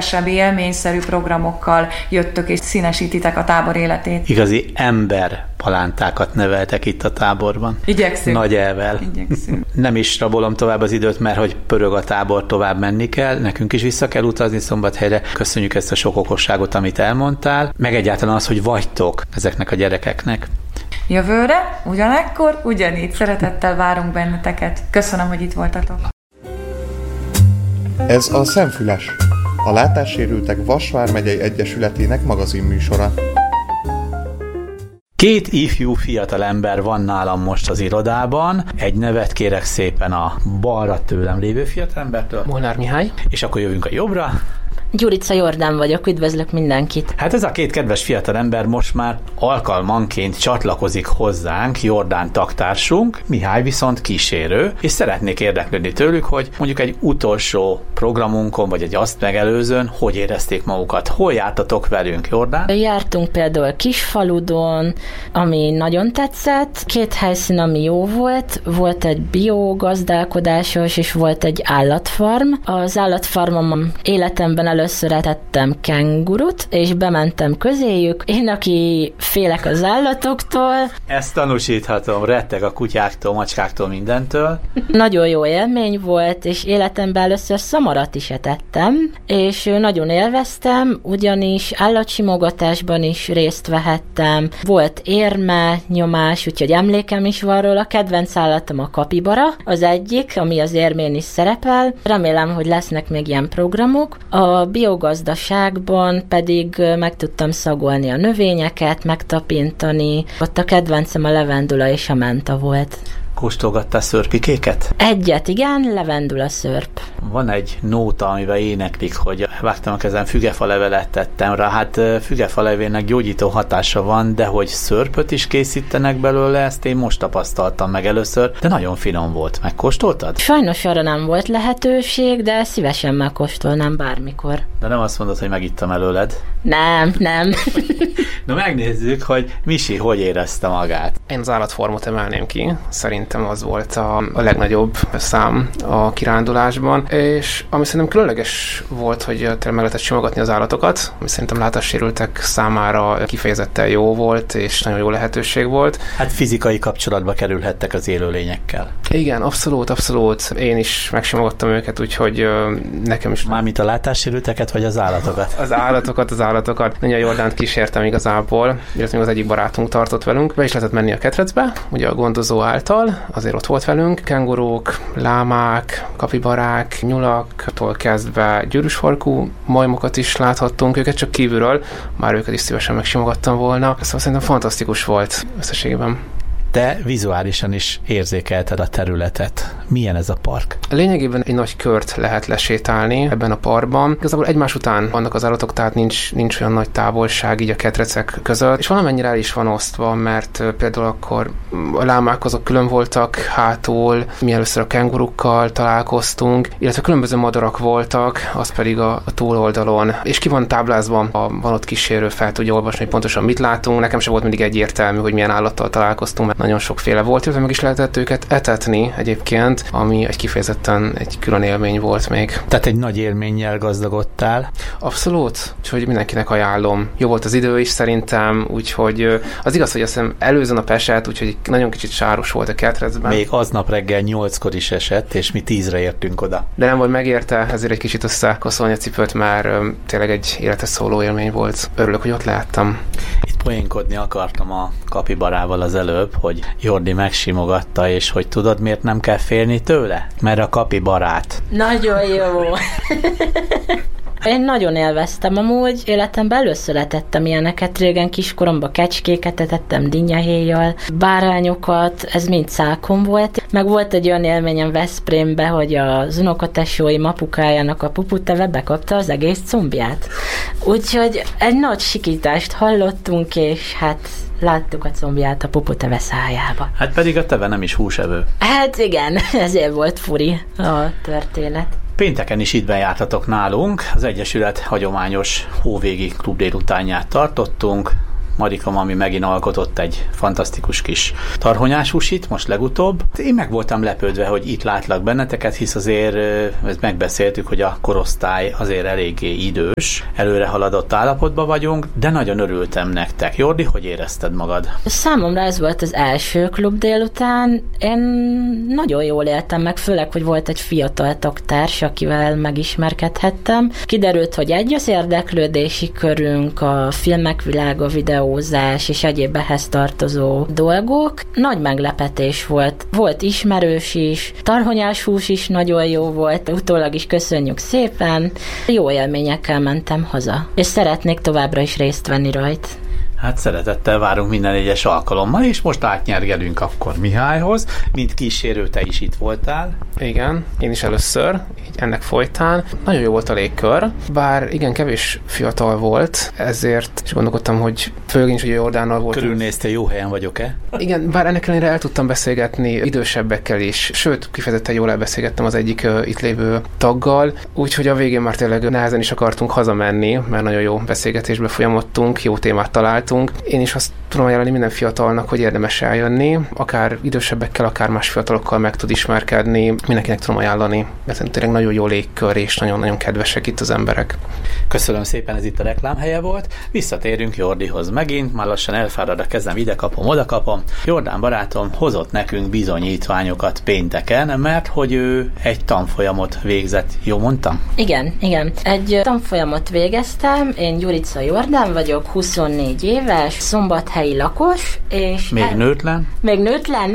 szélesebb élményszerű programokkal jöttök és színesítitek a tábor életét. Igazi emberpalántákat neveltek itt a táborban. Igyekszünk. Nagy elvel. Igyekszünk. Nem is rabolom tovább az időt, mert hogy pörög a tábor, tovább menni kell, nekünk is vissza kell utazni Szombathelyre. Köszönjük ezt a sok okosságot, amit elmondtál, meg egyáltalán az, hogy vagytok ezeknek a gyerekeknek. Jövőre, ugyanekkor, ugyanígy szeretettel várunk benneteket. Köszönöm, hogy itt voltatok. Ez a Szemfüles, a Látássérültek Vas vármegyei Egyesületének magazinműsora. Két ifjú fiatalember van nálam most az irodában. Egy nevet kérek szépen a balra tőlem lévő fiatalembertől. Molnár Mihály. És akkor jövünk a jobbra. Gyurica Jordán vagyok, üdvözlök mindenkit. Hát ez a két kedves fiatalember most már alkalmanként csatlakozik hozzánk, Jordán taktársunk, Mihály viszont kísérő, és szeretnék érdeklődni tőlük, hogy mondjuk egy utolsó programunkon, vagy egy azt megelőzőn, hogy érezték magukat. Hol jártatok velünk, Jordán? Jártunk például Kisfaludon, ami nagyon tetszett, 2 helyszín, ami jó volt, volt egy biogazdálkodásos, és volt egy állatfarm. Az állatfarmon életemben először etettem kengurut, és bementem közéjük. Én, aki félek az állatoktól. Ezt tanúsíthatom, retteg a kutyáktól, macskáktól, mindentől. Nagyon jó élmény volt, és életemben először szamarat is etettem, és nagyon élveztem, ugyanis állatsimogatásban is részt vehettem. Volt érme, nyomás, úgyhogy emlékem is van róla. Kedvenc állatom a kapibara, az egyik, ami az érmén is szerepel. Remélem, hogy lesznek még ilyen programok. A biogazdaságban pedig meg tudtam szagolni a növényeket, megtapintani. Ott a kedvencem a levendula és a menta volt. Kóstolgattál szörpikéket? Egyet, igen, levendula szörp. Van egy nóta, amiben éneklik, hogy vágtam a kezem, fügefalevelet tettem rá. Hát fügefalevének gyógyító hatása van, de hogy szörpöt is készítenek belőle, ezt én most tapasztaltam meg először, de nagyon finom volt. Megkóstoltad? Sajnos arra nem volt lehetőség, de szívesen megkóstolnám bármikor. De nem azt mondod, hogy megittam előled? Nem. Na megnézzük, hogy Misi hogy érezte magát. Én az állatfarmot emelném ki. Szerintem az volt a legnagyobb szám a kirándulásban, és ami szerintem különleges volt, hogy tényleg meg lehetett simogatni az állatokat, ami szerintem látássérültek számára kifejezetten jó volt, és nagyon jó lehetőség volt. Hát fizikai kapcsolatba kerülhettek az élőlényekkel. Igen, abszolút. Én is megsimogattam őket, úgyhogy nekem is... Mármint a látássérülteket, vagy az állatokat? Az állatokat. Nagyon Jordánt kísértem igazából, illetve az egyik barátunk tartott velünk. Be is lehetett menni a ketrecbe, ugye a gondozó által, azért ott volt velünk. Kenguruk, lámák, kapibarák, nyulaktól kezdve gyűrűsfarkú majmokat is láthattunk, őket csak kívülről, már őket is szívesen megsimogattam volna. Szóval szerintem fantasztikus volt összességében. Te vizuálisan is érzékelted a területet. Milyen ez a park? Lényegében egy nagy kört lehet lesétálni ebben a parkban. Igazából egymás után vannak az állatok, tehát nincs olyan nagy távolság így a ketrecek között, és valamennyire el is van osztva, mert például akkor a lámák azok külön voltak hátul, mi először a kengurukkal találkoztunk, illetve különböző madarak voltak, az pedig a túloldalon. És ki van táblázva, van ott kísérő, fel tudja olvasni, hogy pontosan mit látunk. Nekem sem volt mindig egyértelmű, hogy milyen állattal találkoztunk, mert nagyon sokféle volt, illetve meg is lehetett őket etetni egyébként, ami egy kifejezetten egy külön élmény volt még. Tehát egy nagy élménnyel gazdagodtál. Abszolút, úgyhogy mindenkinek ajánlom. Jó volt az idő is szerintem, úgyhogy az igaz, hogy azt hiszem előző nap esett, úgyhogy nagyon kicsit sáros volt a ketrecben. Még aznap reggel 8-kor is esett, és mi 10-re értünk oda. De nem volt megérte, ezért egy kicsit összekoszolni a cipőt, már tényleg egy életes szóló élmény volt. Örülök, hogy ott lehettem. Itt poénkodni akartam a kapibarával az előbb, hogy Jordi megsimogatta, és hogy tudod, miért nem kell félni tőle? Mert a kapibarát. Nagyon jó. Én nagyon élveztem amúgy, életemben először etettem ilyeneket, régen kiskoromban kecskéket etettem dinnyahéjjal, bárányokat, ez mind szákon volt. Meg volt egy olyan élményem Veszprémbe, hogy az unokatesóim apukájának a puputeve bekapta az egész combját. Úgyhogy egy nagy sikítást hallottunk, és hát láttuk a combját a puputeve szájába. Hát pedig a teve nem is húsevő. Hát igen, ezért volt furi a történet. Pénteken is itt jártatok nálunk, az Egyesület hagyományos hóvégi klub délutánját tartottunk, Marika mami megint alkotott egy fantasztikus kis tarhonyás husit, most legutóbb. Én meg voltam lepődve, hogy itt látlak benneteket, hisz azért ezt megbeszéltük, hogy a korosztály azért eléggé idős, előre haladott állapotban vagyunk, de nagyon örültem nektek. Jordi, hogy érezted magad? Számomra ez volt az első klub délután. Én nagyon jól éltem meg, főleg, hogy volt egy fiatal tagtárs, akivel megismerkedhettem. Kiderült, hogy egy az érdeklődési körünk, a filmek világa, videózás és egyéb ehhez tartozó dolgok. Nagy meglepetés volt. Volt ismerős is, tarhonyás hús is nagyon jó volt, utólag is köszönjük szépen. Jó élményekkel mentem haza, és szeretnék továbbra is részt venni rajta. Hát szeretettel várunk minden egyes alkalommal, és most átnyergelünk akkor Mihályhoz, mint kísérő, te is itt voltál. Igen, én is először, így ennek folytán. Nagyon jó volt a légkör, bár igen, kevés fiatal volt, ezért is gondolkodtam, hogy főleg is, hogy Jordánnal volt. Körülnéztél, jó helyen vagyok-e? Igen, bár ennek ellenére el tudtam beszélgetni idősebbekkel is, sőt, kifejezetten jól elbeszélgettem az egyik itt lévő taggal, úgyhogy a végén már tényleg nehezen is akartunk hazamenni, mert nagyon jó beszélgetésbe folyamodtunk, jó témát találtunk. Én is azt tudom ajánlani minden fiatalnak, hogy érdemes eljönni, akár idősebbekkel, akár más fiatalokkal meg tud ismerkedni, mindenkinek tudom ajánlani, mert tényleg nagyon jó légkör, és nagyon-nagyon kedvesek itt az emberek. Köszönöm szépen, ez itt a reklámhelye volt. Visszatérünk Jordihoz megint, már lassan elfárad a kezem, ide kapom, oda kapom. Jordán barátom hozott nekünk bizonyítványokat pénteken, mert hogy ő egy tanfolyamot végzett. Jó mondtam? Igen. Egy tanfolyamot végeztem, én Gyurica Jordán vagyok, 24 éves, szombathelyi lakos, és... Még nőtlen? Még nőtlen?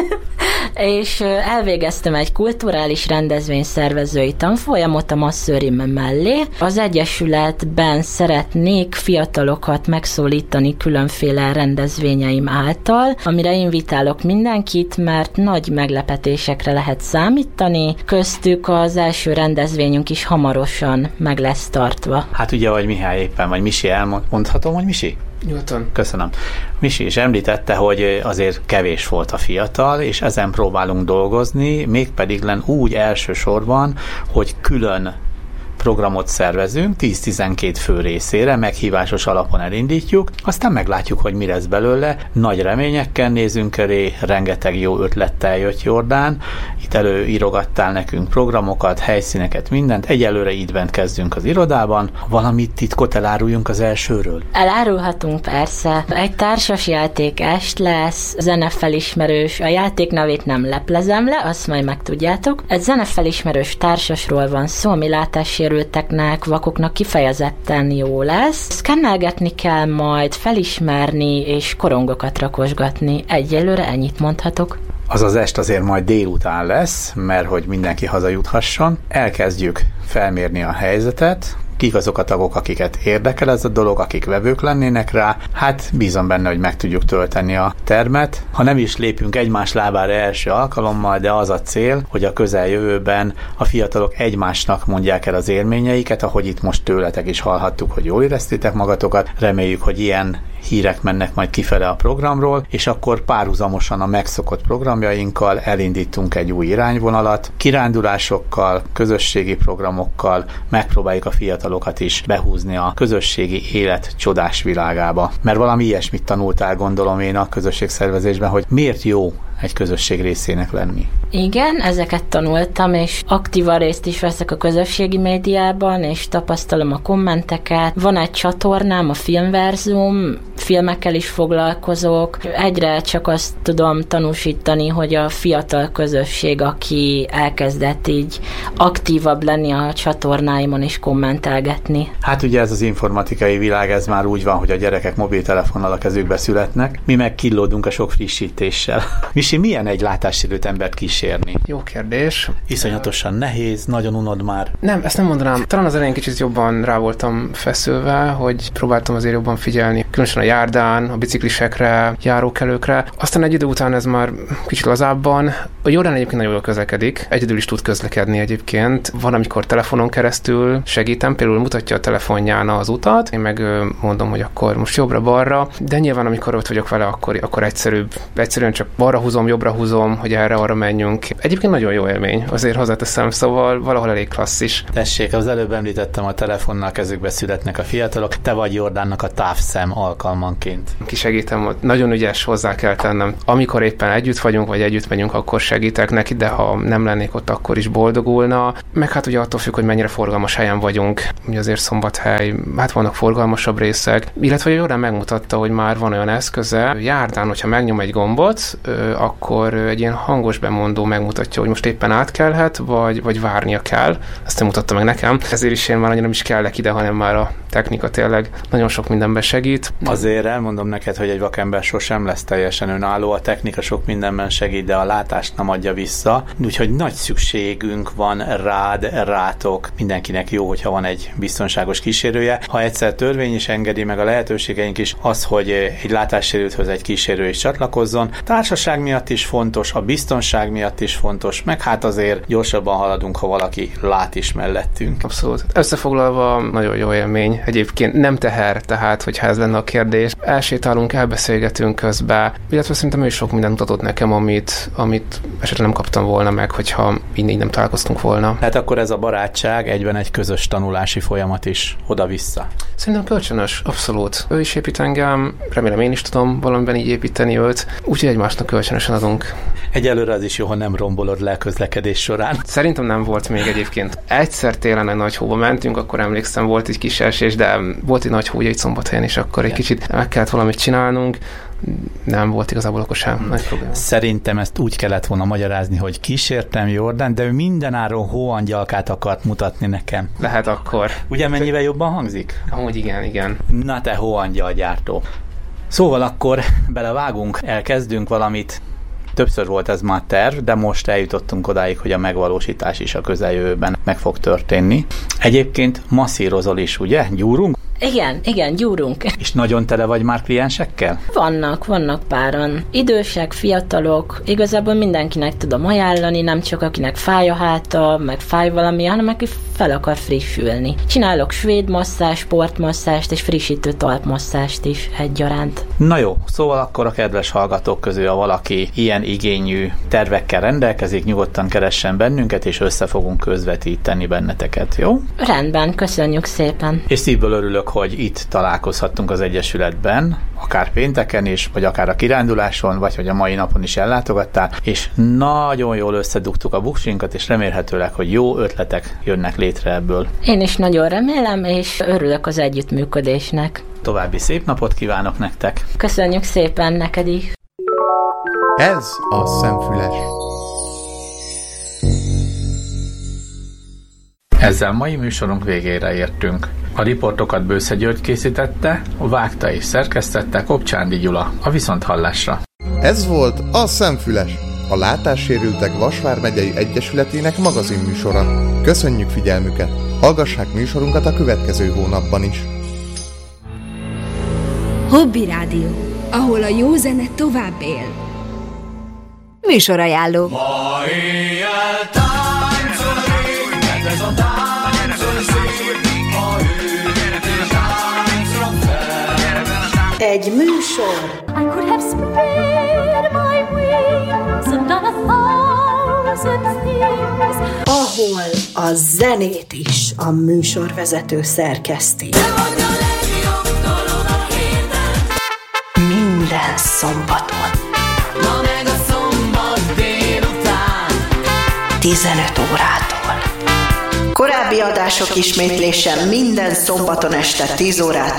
És elvégeztem egy kulturális rendezvényszervezői tanfolyamot a masszőrim mellé. Az Egyesületben szeretnék fiatalokat megszólítani különféle rendezvényeim által, amire invitálok mindenkit, mert nagy meglepetésekre lehet számítani. Köztük az első rendezvényünk is hamarosan meg lesz tartva. Hát ugye, vagy Mihály éppen, vagy Misi elmondhatom, hogy Misi? Nyugodtan. Köszönöm. Misi is említette, hogy azért kevés volt a fiatal, és ezen próbálunk dolgozni, mégpedig úgy elsősorban, hogy külön programot szervezünk, 10-12 fő részére, meghívásos alapon elindítjuk, aztán meglátjuk, hogy mi lesz belőle. Nagy reményekkel nézünk elé, rengeteg jó ötlettel jött Jordán, itt előírogattál nekünk programokat, helyszíneket, mindent, egyelőre így bent kezdünk az irodában. Valamit titkot eláruljunk az elsőről? Elárulhatunk persze. Egy társasjáték est lesz, zenefelismerős, a játék nevét nem leplezem le, azt majd megtudjátok. Egy zenefelismerős társasról van szó, ami látássérülteknek, vakoknak kifejezetten jó lesz. Szkennelgetni kell majd, felismerni és korongokat rakosgatni. Egyelőre ennyit mondhatok. Az az est azért majd délután lesz, mert hogy mindenki hazajuthasson. Elkezdjük felmérni a helyzetet, kik azok a tagok, akiket érdekel ez a dolog, akik vevők lennének rá. Hát bízom benne, hogy meg tudjuk tölteni a termet. Ha nem is lépünk egymás lábára első alkalommal, de az a cél, hogy a közeljövőben a fiatalok egymásnak mondják el az élményeiket, ahogy itt most tőletek is hallhattuk, hogy jól éreztétek magatokat. Reméljük, hogy ilyen hírek mennek majd kifele a programról, és akkor párhuzamosan a megszokott programjainkkal elindítunk egy új irányvonalat, kirándulásokkal, közösségi programokkal megpróbáljuk a fiatalokat is behúzni a közösségi élet csodás világába. Mert valami ilyesmit tanultál, gondolom én, a közösségszervezésben, hogy miért jó egy közösség részének lenni. Igen, ezeket tanultam, és aktívan részt is veszek a közösségi médiában, és tapasztalom a kommenteket. Van egy csatornám, a Filmverzum, filmekkel is foglalkozok. Egyre csak azt tudom tanúsítani, hogy a fiatal közösség, aki elkezdett így aktívabb lenni a csatornáimon és kommentelgetni. Hát ugye ez az informatikai világ, ez már úgy van, hogy a gyerekek mobiltelefonnal a kezükbe születnek, mi meg killódunk a sok frissítéssel. Misi, milyen egy látássérült embert kísérni? Jó kérdés. Iszonyatosan nehéz, nagyon unod már. Nem, ezt nem mondanám. Talán az elején kicsit jobban rá voltam feszülve, hogy próbáltam azért jobban figyelni, különösen a járdán, a biciklisekre, járókelőkre. Aztán egy idő után ez már kicsit lazábban. A Jordán egyébként nagyon jól közlekedik, egyedül is tud közlekedni egyébként. Van, amikor telefonon keresztül segítem, például mutatja a telefonján az utat, én meg mondom, hogy akkor most jobbra-balra, de nyilván amikor ott vagyok vele, akkor egyszerűen csak balra húzom, jobbra húzom, hogy erre-arra menjünk. Egyébként nagyon jó élmény, azért hozzáteszem, szóval valahol elég klasszis. Tessék, az előbb említettem, a telefonnal kezükbe születnek a fiatalok, te vagy Jordánnak a távszem alkalmazotja. alkalmanként. Kisegítem, nagyon ügyes, hozzá kell tennem. Amikor éppen együtt vagyunk, vagy együtt megyünk, akkor segítek neki, de ha nem lennék ott, akkor is boldogulna. Meg hát ugye attól függ, hogy mennyire forgalmas helyen vagyunk. Ugye azért Szombathely, hát vannak forgalmasabb részek. Illetve Jordán megmutatta, hogy már van olyan eszköze. Járdán, hogyha megnyom egy gombot, akkor egy ilyen hangos bemondó megmutatja, hogy most éppen átkelhet, vagy várnia kell. Ezt nem mutatta meg nekem. Ezért is én már annyira nem is kellek ide, hanem már a technika tényleg nagyon sok mindenben segít. Azért elmondom neked, hogy egy vakember sosem lesz teljesen önálló, a technika sok mindenben segít, de a látást nem adja vissza. Úgyhogy nagy szükségünk van rátok. Mindenkinek jó, hogyha van egy biztonságos kísérője. Ha egyszer törvény is engedi, meg a lehetőségeink is az, hogy egy látássérülthöz egy kísérő is csatlakozzon. Társaság miatt is fontos, a biztonság miatt is fontos, meg hát azért gyorsabban haladunk, ha valaki lát is mellettünk. Abszolút. Összefoglalva nagyon jó élmény. Egyébként nem teher, tehát hogyha ez lenne a kérdés. Elsétálunk, elbeszélgetünk közben, illetve szerintem ő is sok mindent mutatott nekem, amit esetleg nem kaptam volna meg, hogyha így nem találkoztunk volna. Hát akkor ez a barátság egyben egy közös tanulási folyamat is oda-vissza. Szerintem kölcsönös, abszolút. Ő is épít engem, remélem én is tudom valamiben így építeni őt, úgyhogy egymásnak kölcsönösen adunk. Egyelőre az is jó, ha nem rombolod le a közlekedés során. Szerintem nem volt még egyébként. Egyszer télen egy nagy hóba mentünk, akkor emlékszem, volt egy kis esés, de volt egy nagy hó egy Szombathelyen, és akkor egy kicsit meg kellett valamit csinálnunk. Nem volt igazából akkor sem nagy probléma. Szerintem ezt úgy kellett volna magyarázni, hogy kísértem Jordán, de ő mindenáron hóangyalkát akart mutatni nekem. Lehet akkor. Ugye mennyivel jobban hangzik? Amúgy igen. Na te hóangyalgyártó. Szóval akkor belevágunk, elkezdünk valamit. Többször volt ez már terv, de most eljutottunk odáig, hogy a megvalósítás is a közeljövőben meg fog történni. Egyébként masszírozol is, ugye? Gyúrunk? Igen, gyúrunk. És nagyon tele vagy már kliensekkel? Vannak páran. Idősek, fiatalok, igazából mindenkinek tudom ajánlani, nem csak akinek fáj a háta, meg fáj valami, hanem aki fel akar frissülni. Csinálok svéd masszás, sportmasszást és frissítő talpmasszást is egyaránt. Na jó, szóval akkor a kedves hallgatók közül, ha valaki ilyen igényű tervekkel rendelkezik, nyugodtan keressen bennünket, és össze fogunk közvetíteni benneteket, jó? Rendben, köszönjük szépen. És szívből örülök, hogy itt találkozhattunk az Egyesületben, akár pénteken is, vagy akár a kiránduláson, vagy hogy a mai napon is ellátogattál, és nagyon jól összedugtuk a buksinkat, és remélhetőleg, hogy jó ötletek jönnek létre ebből. Én is nagyon remélem, és örülök az együttműködésnek. További szép napot kívánok nektek! Köszönjük szépen neked is! Ez a Szemfüles. Ezzel mai műsorunk végére értünk. A riportokat Bősze György készítette, vágta és szerkesztette Kopcsándi Gyula. A viszonthallásra. Ez volt a Szemfüles, a Látássérültek Vas vármegyei Egyesületének magazinműsora. Köszönjük figyelmüket! Hallgassák műsorunkat a következő hónapban is. Hobby Rádió, ahol a jó zene tovább él. Műsorajánló. Ma éjjel táncolni, mert ez a táncol szép, ha őt és táncra fel. Egy műsor. I could have spread my wings and done 1,000 things. Ahol a zenét is a műsorvezető szerkeszti. Minden szombaton. Ma meg a szombat délután 15 órától. Korábbi adások ismétlése minden szombaton este 10 órától.